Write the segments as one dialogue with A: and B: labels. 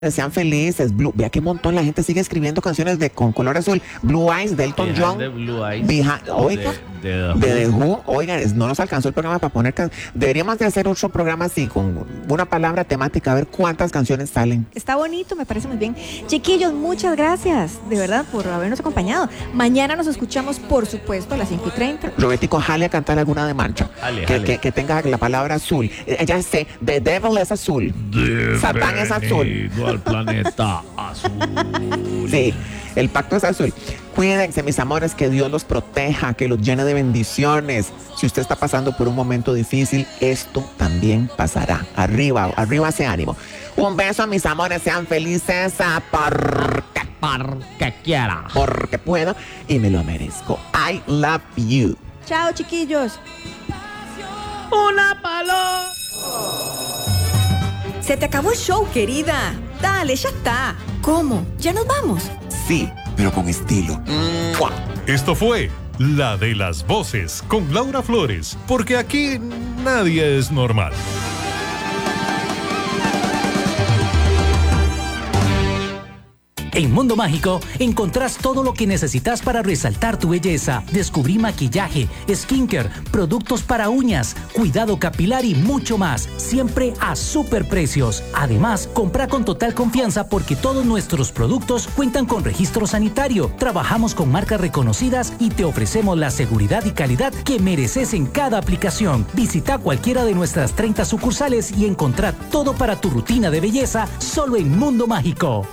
A: Sean felices. Blue, vea qué montón la gente sigue escribiendo canciones con color azul. Blue Eyes, Delton John.
B: Blue Eyes.
A: Oiga, de The Who. Oiga, no nos alcanzó el programa para poner deberíamos de hacer otro programa así, con una palabra temática, a ver cuántas canciones salen.
C: Está bonito, me parece muy bien. Chiquillos, muchas gracias, de verdad, por habernos acompañado. Mañana nos escuchamos, por supuesto, a las 5:30.
A: Robertico, jale a cantar alguna de Mancha. Que tenga la palabra azul. Ya sé, The Devil es azul. Satán es azul.
B: Al planeta azul.
A: Sí, el pacto es azul. Cuídense, mis amores, que Dios los proteja, que los llene de bendiciones. Si usted está pasando por un momento difícil, esto también pasará. Arriba ese ánimo. Un beso, mis amores, sean felices
B: porque quiera.
A: Porque puedo y me lo merezco. I love you.
C: Chao, chiquillos.
B: Una paloma.
C: Se te acabó el show, querida. Dale, ya está. ¿Cómo? ¿Ya nos vamos?
A: Sí, pero con estilo.
D: Esto fue La de las Voces con Laura Flores, porque aquí nadie es normal.
E: En Mundo Mágico encontrás todo lo que necesitas para resaltar tu belleza. Descubrí maquillaje, skincare, productos para uñas, cuidado capilar y mucho más. Siempre a super precios. Además, compra con total confianza porque todos nuestros productos cuentan con registro sanitario. Trabajamos con marcas reconocidas y te ofrecemos la seguridad y calidad que mereces en cada aplicación. Visita cualquiera de nuestras 30 sucursales y encontrá todo para tu rutina de belleza solo en Mundo Mágico.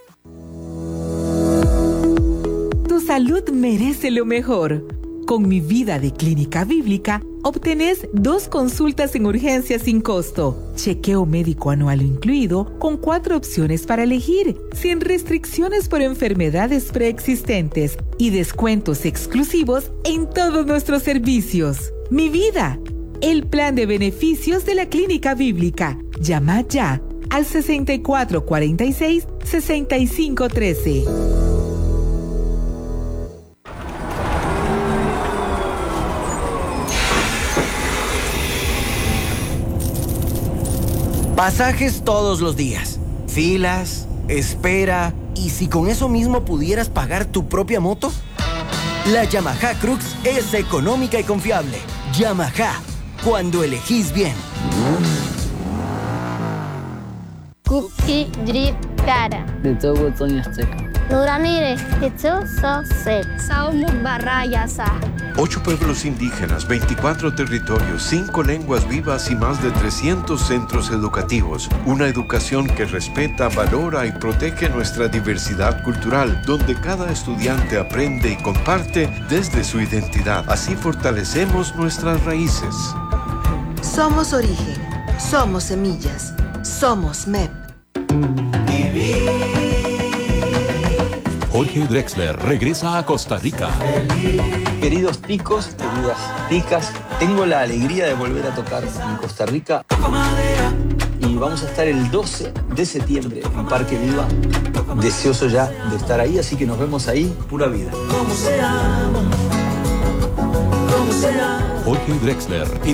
F: Tu salud merece lo mejor. Con Mi Vida de Clínica Bíblica, obtenés 2 consultas en urgencia sin costo, chequeo médico anual incluido, con 4 opciones para elegir, sin restricciones por enfermedades preexistentes y descuentos exclusivos en todos nuestros servicios. Mi Vida, el plan de beneficios de la Clínica Bíblica. Llama ya al 6446-6513.
G: Pasajes todos los días, filas, espera, ¿y si con eso mismo pudieras pagar tu propia moto? La Yamaha Crux es económica y confiable. Yamaha, cuando elegís bien.
H: Cookie Drip Cara. Nuramire, Saumu Barrayasa.
I: 8 pueblos indígenas, 24 territorios, 5 lenguas vivas y más de 300 centros educativos. Una educación que respeta, valora y protege nuestra diversidad cultural, donde cada estudiante aprende y comparte desde su identidad. Así fortalecemos nuestras raíces.
J: Somos origen, somos semillas, somos MEP.
K: Jorge Drexler regresa a Costa Rica.
L: Queridos ticos, queridas ticas, tengo la alegría de volver a tocar en Costa Rica. Y vamos a estar el 12 de septiembre en Parque Viva. Deseoso ya de estar ahí, así que nos vemos ahí. Pura vida.
K: Jorge Drexler